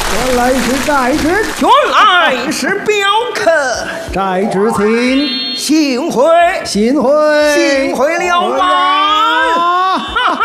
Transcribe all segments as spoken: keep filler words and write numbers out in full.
原来是寨之， 原来是镖客， 寨之情， 幸会， 幸会， 幸会了吗？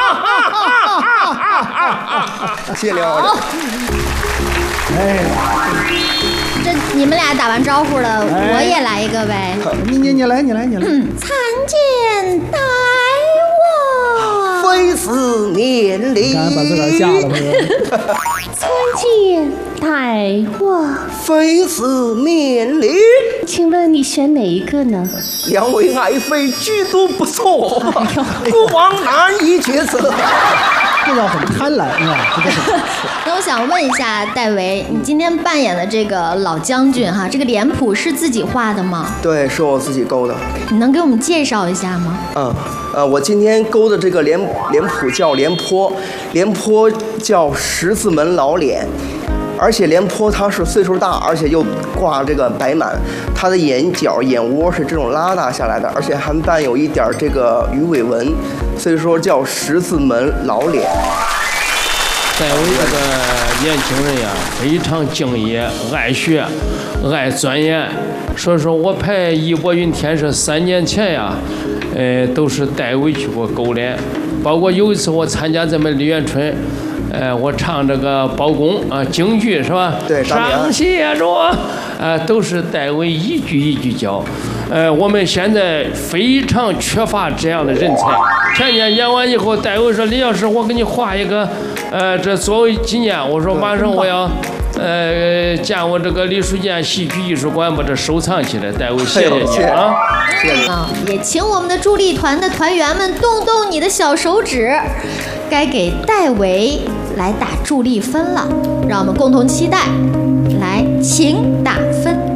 谢谢两位。 哎， 这你们俩打完招呼了，我也来一个呗。 你你你来，你来，你来。 嗯，参见大王。 非是年龄。 看把自个儿吓了，朋友。 参见大王。 非是年龄。 请问你选哪一个呢？ 两位爱妃举都不错，不枉难以抉择。 这叫很贪婪，你看。 那我想问一下戴维，你今天扮演的这个老将军哈，这个脸谱是自己画的吗？ 对，是我自己勾的。 你能给我们介绍一下吗？ 嗯，呃，我今天勾的这个脸脸谱叫廉颇，廉颇叫十字门老脸。而且廉颇他是岁数大，而且又挂这个白满，他的眼角、眼窝是这种拉大下来的，而且还伴有一点这个鱼尾纹，所以说叫十字门老脸。 戴维这个年轻人呀，非常敬业、爱学、爱钻研。所以说我拍《义薄云天》是三年前呀，呃，都是戴维去给我勾脸，包括有一次我参加咱们李元春。呃，我唱这个包公啊，京剧是吧？ 对， 上写着，呃，都是戴维一句一句教。呃，我们现在非常缺乏这样的人才。前天演完以后，戴维说：“李老师，我给你画一个，呃，这作为纪念。”我说：“马上我要，呃，建我这个李书建戏曲艺术馆，把这收藏起来。”戴维，谢谢你啊！ 谢谢。 啊，也请我们的助力团的团员们动动你的小手指，该给戴维来打助力分了，让我们共同期待。来，请